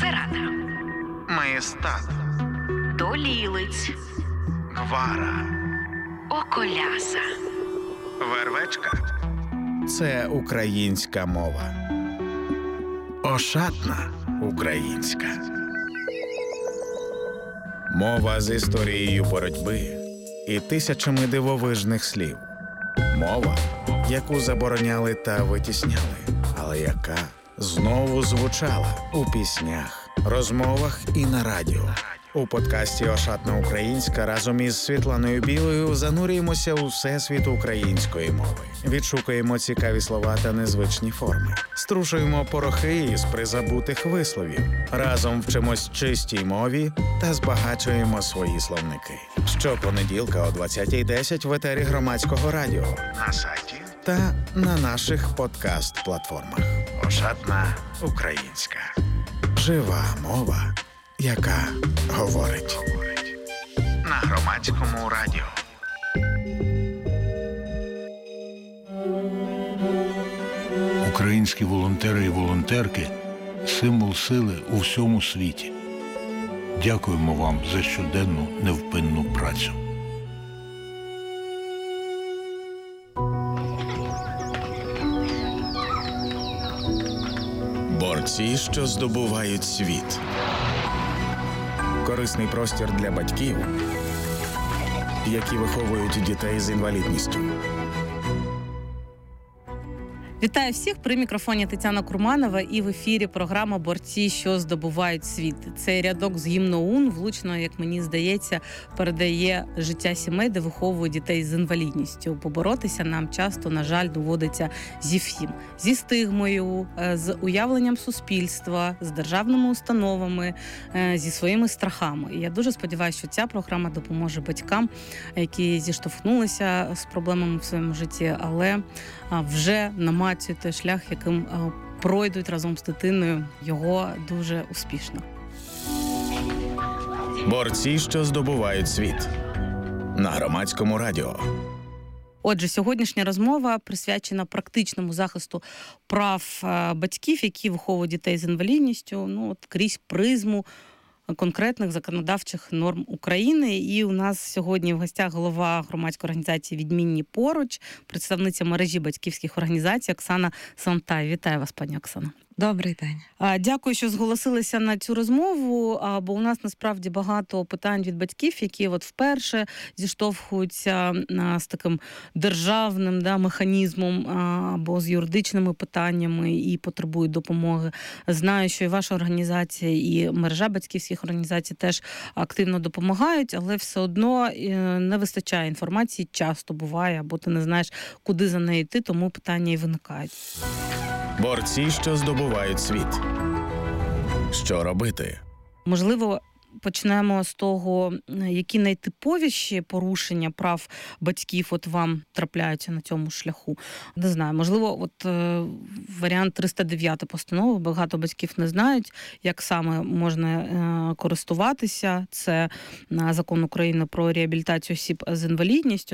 Церада, Маєстат, Долілиць, Гвара, Околяса. Вервечка – це українська мова. Ошатна українська. Мова з історією боротьби і тисячами дивовижних слів. Мова, яку забороняли та витісняли, але яка знову звучала у піснях, розмовах і на радіо. У подкасті «Ошатна українська» разом із Світланою Білою занурюємося у всесвіт української мови. Відшукуємо цікаві слова та незвичні форми. Струшуємо порохи із призабутих висловів. Разом вчимось чистій мові та збагачуємо свої словники. Щопонеділка о 20:10 в етері Громадського радіо, на сайті та на наших подкаст-платформах. «Ошатна українська». Жива мова, яка говорить. На Громадському радіо. Українські волонтери і волонтерки – символ сили у всьому світі. Дякуємо вам за щоденну невпинну працю. Борці, що здобувають світ. Корисний простір для батьків, які виховують дітей з інвалідністю. Вітаю всіх! При мікрофоні Тетяна Курманова і в ефірі програма «Борці, що здобувають світ». Цей рядок з гімну ОУН влучно, як мені здається, передає життя сімей, де виховують дітей з інвалідністю. Поборотися нам часто, на жаль, доводиться зі всім. Зі стигмою, з уявленням суспільства, з державними установами, зі своїми страхами. І я дуже сподіваюся, що ця програма допоможе батькам, які зіштовхнулися з проблемами в своєму житті, але вже намагаються той шлях, яким пройдуть разом з дитиною його дуже успішно. Борці, що здобувають світ. На Громадському радіо. Отже, сьогоднішня розмова присвячена практичному захисту прав батьків, які виховують дітей з інвалідністю, крізь призму конкретних законодавчих норм України. І у нас сьогодні в гостях голова громадської організації «Відмінні поруч», представниця мережі батьківських організацій Оксана Сонтай. Вітаю вас, пані Оксана. Добрий день. Дякую, що зголосилися на цю розмову, бо у нас насправді багато питань від батьків, які вперше зіштовхуються з таким державним механізмом або з юридичними питаннями і потребують допомоги. Знаю, що і ваша організація, і мережа батьківських організацій теж активно допомагають, але все одно не вистачає інформації, часто буває, або ти не знаєш, куди за нею йти, тому питання і виникають. Борці, що здобувають світ. Що робити? Можливо, почнемо з того, які найтиповіші порушення прав батьків вам трапляються на цьому шляху. Не знаю, можливо, варіант 309 постанови, багато батьків не знають, як саме можна користуватися. Це Закон України про реабілітацію осіб з інвалідністю.